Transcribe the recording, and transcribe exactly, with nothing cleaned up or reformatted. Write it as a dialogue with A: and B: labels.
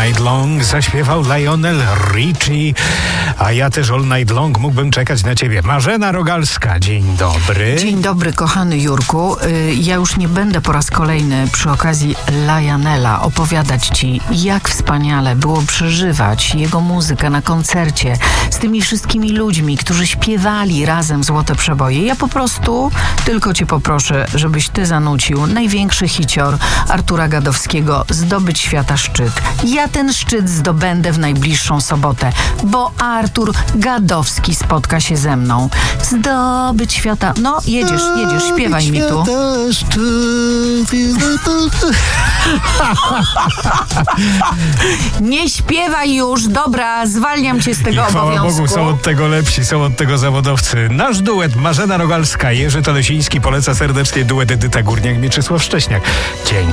A: Night Long zaśpiewał Lionel Richie, a ja też All Night Long mógłbym czekać na ciebie. Marzena Rogalska, dzień dobry.
B: Dzień dobry, kochany Jurku. Ja już nie będę po raz kolejny przy okazji Lionela opowiadać ci, jak wspaniale było przeżywać jego muzykę na koncercie z tymi wszystkimi ludźmi, którzy śpiewali razem złote przeboje. Ja po prostu tylko cię poproszę, żebyś ty zanucił największy hicior Artura Gadowskiego Zdobyć świata szczyt. Ja ten szczyt zdobędę w najbliższą sobotę, bo Artur Gadowski spotka się ze mną. Zdobyć świata... No, jedziesz, jedziesz, śpiewaj mi tu. Nie śpiewaj już, dobra, zwalniam cię z tego
A: I chwała
B: obowiązku.
A: Bogu, są od tego lepsi, są od tego zawodowcy. Nasz duet Marzena Rogalska, Jerzy Tolesiński poleca serdecznie duet Edyta Górniak, Mieczysław Szcześniak. Dzień